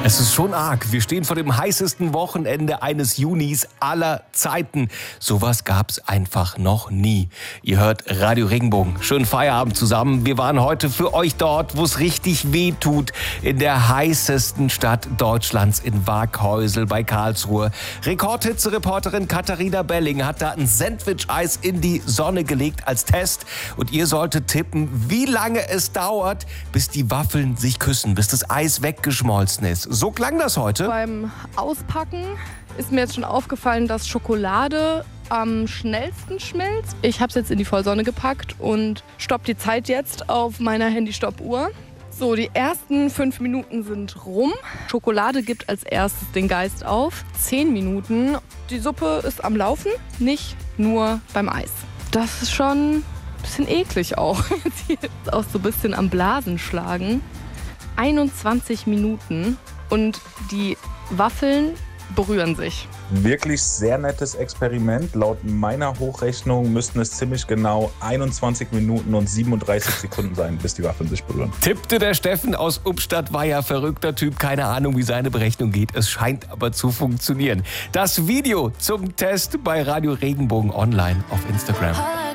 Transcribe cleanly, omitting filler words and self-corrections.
Es ist schon arg. Wir stehen vor dem heißesten Wochenende eines Junis aller Zeiten. Sowas gab's einfach noch nie. Ihr hört Radio Regenbogen. Schönen Feierabend zusammen. Wir waren heute für euch dort, wo es richtig weh tut. In der heißesten Stadt Deutschlands, in Waaghäusel bei Karlsruhe. Rekordhitze-Reporterin Katharina Belling hat da ein Sandwich-Eis in die Sonne gelegt als Test. Und ihr solltet tippen, wie lange es dauert, bis die Waffeln sich küssen, bis das Eis weggeschmolzen ist. So klang das heute. Beim Auspacken ist mir jetzt schon aufgefallen, dass Schokolade am schnellsten schmilzt. Ich habe es jetzt in die Vollsonne gepackt und stopp die Zeit jetzt auf meiner Handy-Stoppuhr. So, die ersten 5 Minuten sind rum. Schokolade gibt als erstes den Geist auf. 10 Minuten. Die Suppe ist am Laufen, nicht nur beim Eis. Das ist schon ein bisschen eklig auch. Jetzt hier ist auch so ein bisschen am Blasen schlagen. 21 Minuten und die Waffeln berühren sich. Wirklich sehr nettes Experiment. Laut meiner Hochrechnung müssten es ziemlich genau 21 Minuten und 37 Sekunden sein, bis die Waffeln sich berühren. Tippte der Steffen aus Ubstadt, war ja verrückter Typ. Keine Ahnung, wie seine Berechnung geht. Es scheint aber zu funktionieren. Das Video zum Test bei Radio Regenbogen online auf Instagram.